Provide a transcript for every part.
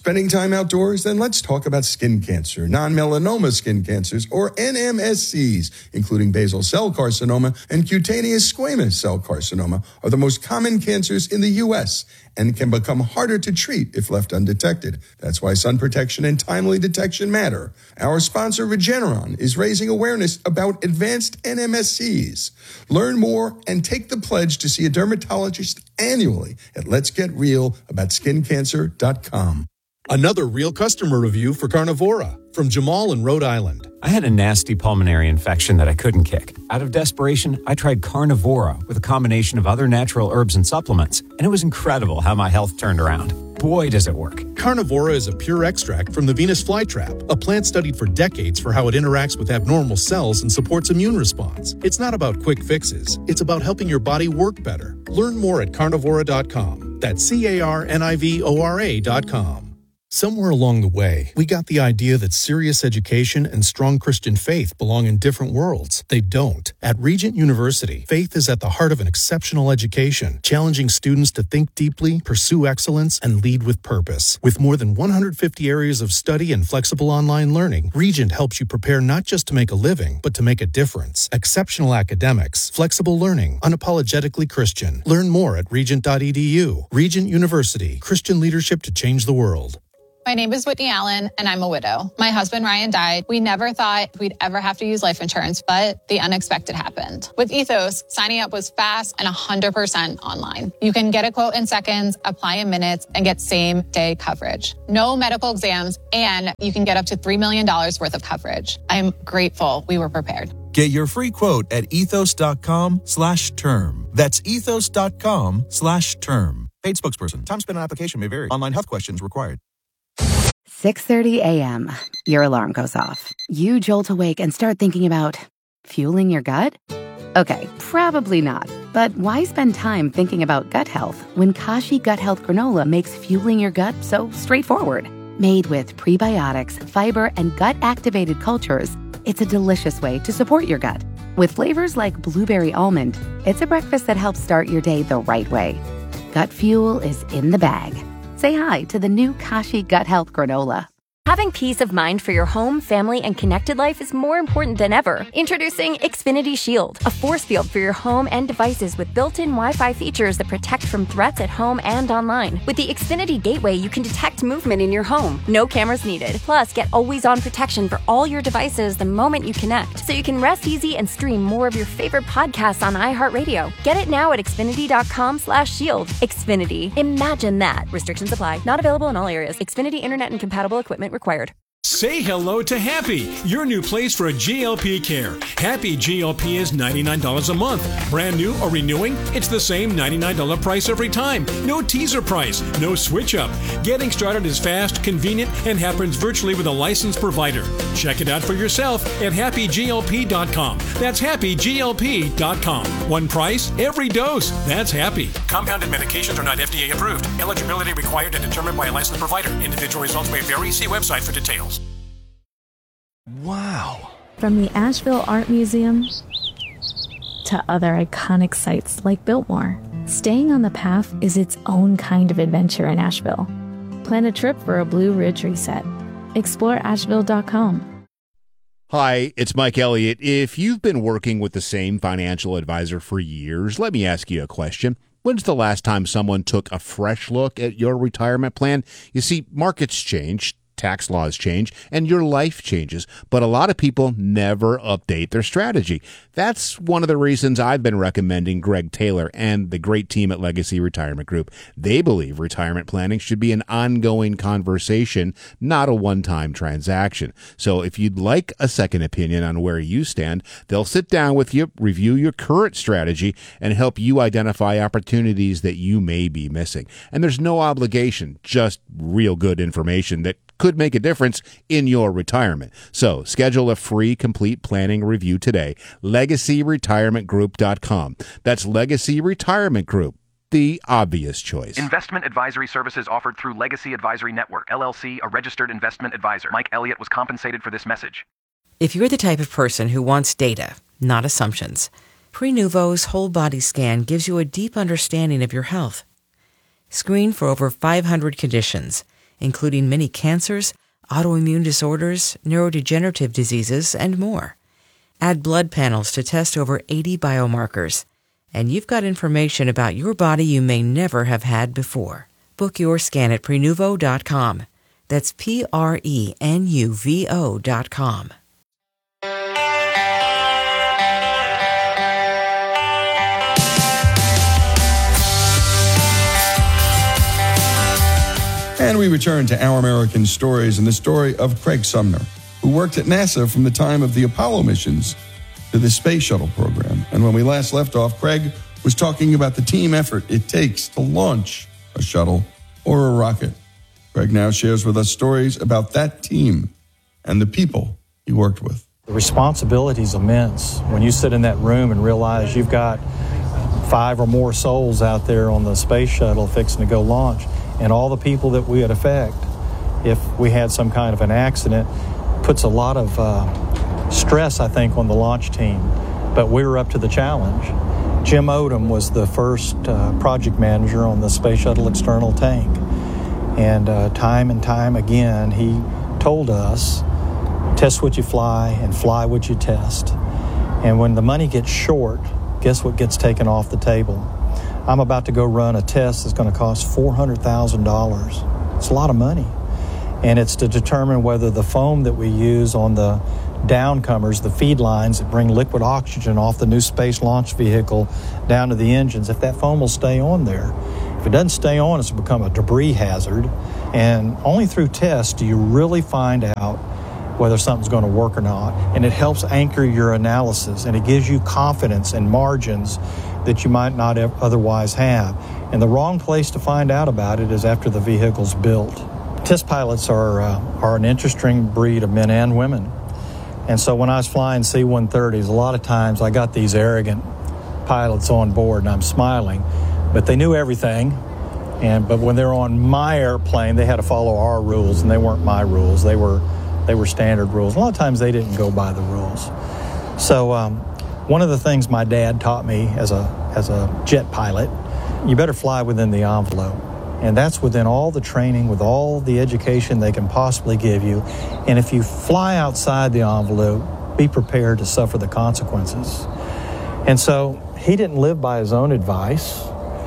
Spending time outdoors? Then let's talk about skin cancer. Non-melanoma skin cancers, or NMSCs, including basal cell carcinoma and cutaneous squamous cell carcinoma, are the most common cancers in the U.S. and can become harder to treat if left undetected. That's why sun protection and timely detection matter. Our sponsor, Regeneron, is raising awareness about advanced NMSCs. Learn more and take the pledge to see a dermatologist annually at letsgetrealaboutSkinCancer.com. Another real customer review for Carnivora from Jamal in Rhode Island. I had a nasty pulmonary infection that I couldn't kick. Out of desperation, I tried Carnivora with a combination of other natural herbs and supplements, and it was incredible how my health turned around. Boy, does it work. Carnivora is a pure extract from the Venus flytrap, a plant studied for decades for how it interacts with abnormal cells and supports immune response. It's not about quick fixes. It's about helping your body work better. Learn more at carnivora.com. That's CARNIVORA.com. Somewhere along the way, we got the idea that serious education and strong Christian faith belong in different worlds. They don't. At Regent University, faith is at the heart of an exceptional education, challenging students to think deeply, pursue excellence, and lead with purpose. With more than 150 areas of study and flexible online learning, Regent helps you prepare not just to make a living, but to make a difference. Exceptional academics, flexible learning, unapologetically Christian. Learn more at regent.edu. Regent University, Christian leadership to change the world. My name is Whitney Allen, and I'm a widow. My husband, Ryan, died. We never thought we'd ever have to use life insurance, but the unexpected happened. With Ethos, signing up was fast and 100% online. You can get a quote in seconds, apply in minutes, and get same-day coverage. No medical exams, and you can get up to $3 million worth of coverage. I'm grateful we were prepared. Get your free quote at ethos.com/term. That's ethos.com/term. Paid spokesperson. Time spent on application may vary. Online health questions required. 6:30 a.m. Your alarm goes off. You jolt awake and start thinking about fueling your gut? Okay, probably not. But why spend time thinking about gut health when Kashi Gut Health Granola makes fueling your gut so straightforward? Made with prebiotics, fiber, and gut-activated cultures, it's a delicious way to support your gut. With flavors like blueberry almond, it's a breakfast that helps start your day the right way. Gut fuel is in the bag. Say hi to the new Kashi Gut Health Granola. Having peace of mind for your home, family, and connected life is more important than ever. Introducing Xfinity Shield, a force field for your home and devices with built-in Wi-Fi features that protect from threats at home and online. With the Xfinity Gateway, you can detect movement in your home. No cameras needed. Plus, get always-on protection for all your devices the moment you connect, so you can rest easy and stream more of your favorite podcasts on iHeartRadio. Get it now at Xfinity.com/shield. Xfinity. Imagine that. Restrictions apply. Not available in all areas. Xfinity Internet and compatible equipment required. Say hello to Happy, your new place for GLP care. Happy GLP is $99 a month. Brand new or renewing, it's the same $99 price every time. No teaser price, no switch up. Getting started is fast, convenient, and happens virtually with a licensed provider. Check it out for yourself at happyglp.com. That's happyglp.com. One price, every dose. That's Happy. Compounded medications are not FDA approved. Eligibility required and determined by a licensed provider. Individual results may vary. See website for details. Wow. From the Asheville Art Museum to other iconic sites like Biltmore, staying on the path is its own kind of adventure in Asheville. Plan a trip for a Blue Ridge reset. Explore Asheville.com. Hi, it's Mike Elliott. If you've been working with the same financial advisor for years, let me ask you a question. When's the last time someone took a fresh look at your retirement plan? You see, markets change, tax laws change, and your life changes, but a lot of people never update their strategy. That's one of the reasons I've been recommending Greg Taylor and the great team at Legacy Retirement Group. They believe retirement planning should be an ongoing conversation, not a one-time transaction. So if you'd like a second opinion on where you stand, they'll sit down with you, review your current strategy, and help you identify opportunities that you may be missing. And there's no obligation, just real good information that could make a difference in your retirement. So schedule a free complete planning review today. LegacyRetirementGroup.com. That's Legacy Retirement Group, the obvious choice. Investment advisory services offered through Legacy Advisory Network, LLC, a registered investment advisor. Mike Elliott was compensated for this message. If you're the type of person who wants data, not assumptions, Prenuvo's whole body scan gives you a deep understanding of your health. Screen for over 500 conditions, including many cancers, autoimmune disorders, neurodegenerative diseases, and more. Add blood panels to test over 80 biomarkers, and you've got information about your body you may never have had before. Book your scan at Prenuvo.com. That's Prenuvo.com. And we return to Our American Stories and the story of Craig Sumner, who worked at NASA from the time of the Apollo missions to the Space Shuttle program. And when we last left off, Craig was talking about the team effort it takes to launch a shuttle or a rocket. Craig now shares with us stories about that team and the people he worked with. The responsibility is immense when you sit in that room and realize you've got 5 or more souls out there on the space shuttle fixing to go launch, and all the people that we would affect if we had some kind of an accident puts a lot of stress, I think, on the launch team. But we were up to the challenge. Jim Odom was the first project manager on the Space Shuttle external tank. And time and time again, he told us, test what you fly and fly what you test. And when the money gets short, guess what gets taken off the table? I'm about to go run a test that's going to cost $400,000. It's a lot of money. And it's to determine whether the foam that we use on the downcomers, the feed lines that bring liquid oxygen off the new space launch vehicle down to the engines, if that foam will stay on there. If it doesn't stay on, it's become a debris hazard. And only through tests do you really find out whether something's going to work or not. And it helps anchor your analysis, and it gives you confidence and margins that you might not otherwise have. And the wrong place to find out about it is after the vehicle's built. Test pilots are an interesting breed of men and women. And so when I was flying C-130s, a lot of times I got these arrogant pilots on board, and I'm smiling, but they knew everything. But when they're on my airplane, they had to follow our rules, and they weren't my rules. They were standard rules. A lot of times they didn't go by the rules. So one of the things my dad taught me as a jet pilot, you better fly within the envelope. And that's within all the training, with all the education they can possibly give you. And if you fly outside the envelope, be prepared to suffer the consequences. And so he didn't live by his own advice.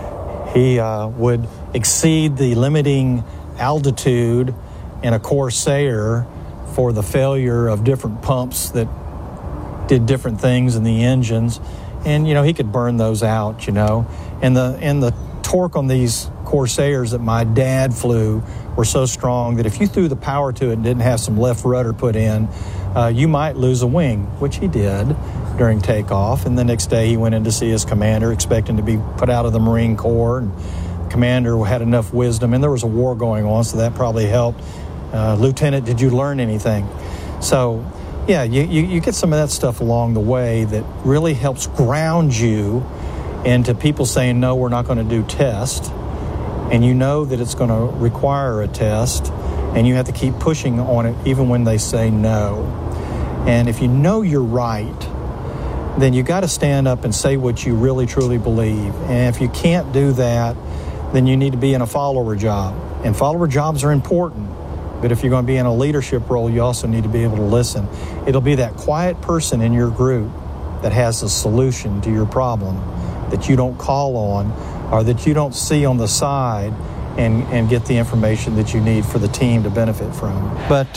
He would exceed the limiting altitude in a Corsair for the failure of different pumps that did different things in the engines. And, he could burn those out, And the torque on these Corsairs that my dad flew were so strong that if you threw the power to it and didn't have some left rudder put in, you might lose a wing, which he did during takeoff. And the next day he went in to see his commander, expecting to be put out of the Marine Corps. And the commander had enough wisdom, and there was a war going on, so that probably helped. Lieutenant, did you learn anything? So, yeah, you get some of that stuff along the way that really helps ground you into people saying, no, we're not going to do tests. And you know that it's going to require a test, and you have to keep pushing on it even when they say no. And if you know you're right, then you got to stand up and say what you really truly believe. And if you can't do that, then you need to be in a follower job. And follower jobs are important. But if you're going to be in a leadership role, you also need to be able to listen. It'll be that quiet person in your group that has a solution to your problem that you don't call on, or that you don't see on the side and get the information that you need for the team to benefit from. But,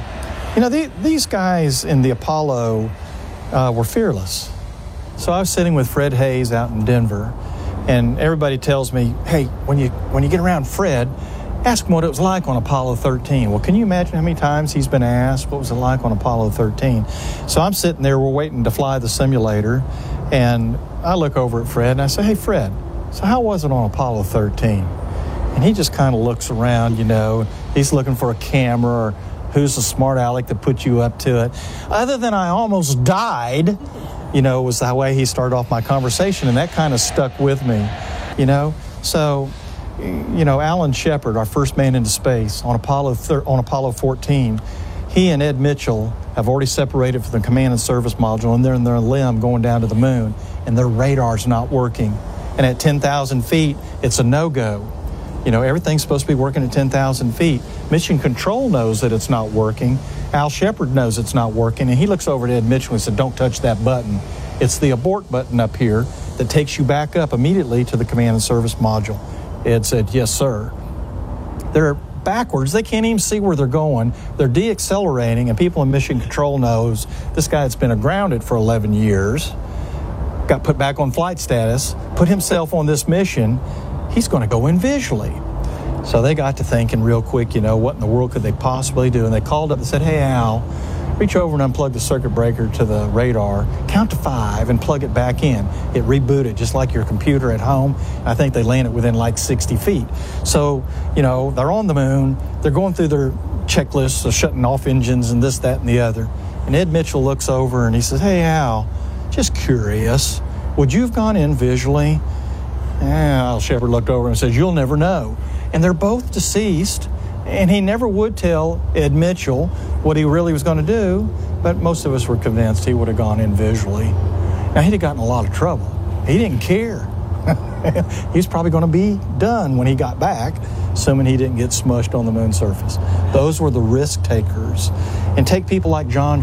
these guys in the Apollo were fearless. So I was sitting with Fred Hayes out in Denver, and everybody tells me, hey, when you get around Fred, ask him what it was like on Apollo 13. Well, can you imagine how many times he's been asked what was it like on Apollo 13? So I'm sitting there, we're waiting to fly the simulator, and I look over at Fred, and I say, hey, Fred, so how was it on Apollo 13? And he just kind of looks around, he's looking for a camera, or who's the smart aleck that put you up to it. Other than I almost died, was the way he started off my conversation, and that kind of stuck with me, So, Alan Shepard, our first man into space on Apollo 14, he and Ed Mitchell have already separated from the command and service module, and they're in their LEM going down to the moon, and their radar's not working. And at 10,000 feet, it's a no-go. Everything's supposed to be working at 10,000 feet. Mission Control knows that it's not working. Al Shepard knows it's not working, and he looks over at Ed Mitchell and said, "Don't touch that button. It's the abort button up here that takes you back up immediately to the command and service module." Ed said, "Yes, sir." They're backwards. They can't even see where they're going. They're deaccelerating, and people in Mission Control knows this guy that's been grounded for 11 years, got put back on flight status, put himself on this mission. He's going to go in visually. So they got to thinking real quick, what in the world could they possibly do? And they called up and said, "Hey, Al, reach over and unplug the circuit breaker to the radar, count to 5 and plug it back in." It rebooted just like your computer at home. I think they landed within like 60 feet. So, they're on the moon. They're going through their checklists of shutting off engines and this, that, and the other. And Ed Mitchell looks over and he says, "Hey, Al, just curious, would you have gone in visually?" Al Shepard looked over and says, "You'll never know." And they're both deceased, and he never would tell Ed Mitchell what he really was going to do, but most of us were convinced he would have gone in visually. Now, he'd have gotten a lot of trouble. He didn't care. He's probably going to be done when he got back, assuming he didn't get smushed on the moon surface. Those were the risk takers. And take people like John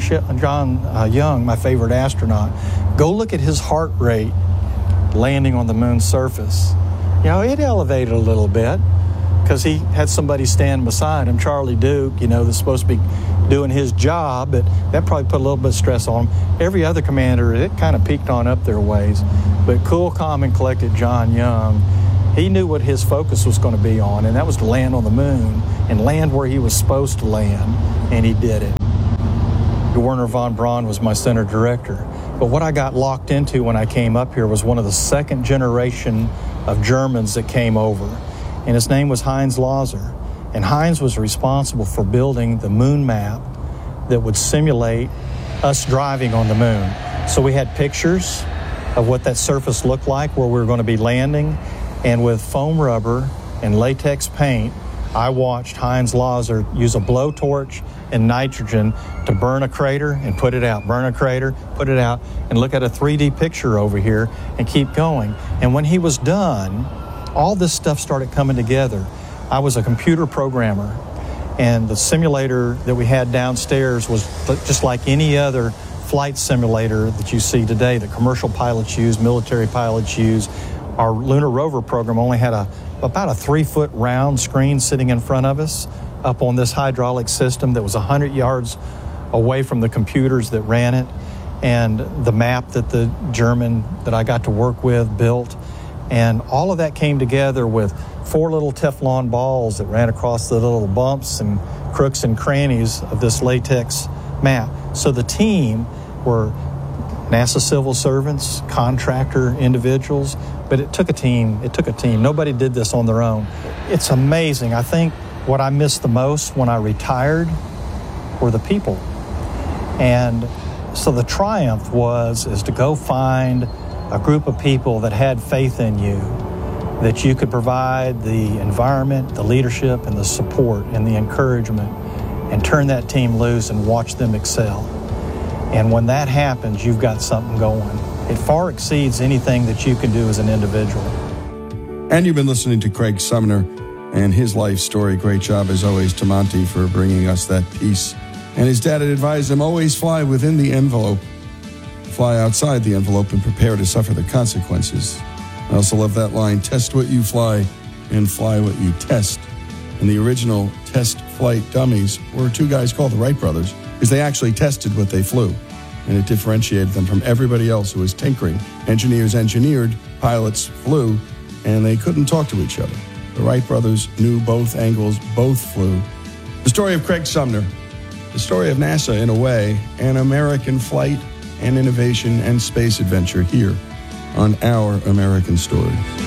Young, my favorite astronaut. Go look at his heart rate landing on the moon's surface. It elevated a little bit because he had somebody stand beside him, Charlie Duke, that's supposed to be doing his job, but that probably put a little bit of stress on him. Every other commander, it kind of peaked on up their ways. But cool, calm, and collected John Young, he knew what his focus was going to be on, and that was to land on the moon and land where he was supposed to land, and he did it. Werner von Braun was my center director. But what I got locked into when I came up here was one of the second generation of Germans that came over, and his name was Heinz Lauser. And Heinz was responsible for building the moon map that would simulate us driving on the moon. So we had pictures of what that surface looked like where we were going to be landing, and with foam rubber and latex paint, I watched Heinz Lauser use a blowtorch and nitrogen to burn a crater and put it out, burn a crater, put it out, and look at a 3D picture over here and keep going. And when he was done, all this stuff started coming together. I was a computer programmer, and the simulator that we had downstairs was just like any other flight simulator that you see today that commercial pilots use, military pilots use. Our lunar rover program only had about a 3-foot round screen sitting in front of us up on this hydraulic system that was 100 yards away from the computers that ran it, and the map that the German that I got to work with built. And all of that came together with 4 little Teflon balls that ran across the little bumps and crooks and crannies of this latex map. So the team were NASA civil servants, contractor individuals, but it took a team. Nobody did this on their own. It's amazing. I think what I missed the most when I retired were the people. And so the triumph is to go find a group of people that had faith in you, that you could provide the environment, the leadership, and the support and the encouragement, and turn that team loose and watch them excel. And when that happens, you've got something going. It far exceeds anything that you can do as an individual. And you've been listening to Craig Sumner and his life story. Great job, as always, to Monty for bringing us that piece. And his dad had advised him, always fly within the envelope. Fly outside the envelope and prepare to suffer the consequences. I also love that line, test what you fly and fly what you test. And the original test flight dummies were 2 guys called the Wright brothers, because they actually tested what they flew. And it differentiated them from everybody else who was tinkering. Engineers engineered, pilots flew, and they couldn't talk to each other. The Wright brothers knew both angles, both flew. The story of Craig Sumner, the story of NASA in a way, and American flight and innovation and space adventure here on Our American Stories.